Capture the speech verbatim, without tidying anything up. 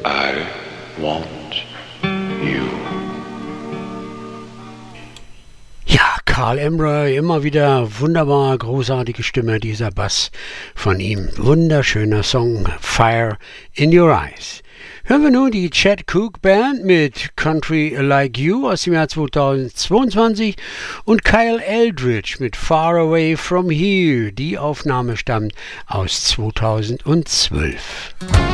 I want you. Ja, Carl Emre, immer wieder wunderbar, großartige Stimme, dieser Bass von ihm. Wunderschöner Song, Fire in Your Eyes. Hören wir nun die Chad Cooke Band mit Country Like You aus dem Jahr zweitausendzweiundzwanzig und Kyle Eldridge mit Far Away From Here. Die Aufnahme stammt aus zweitausendzwölf.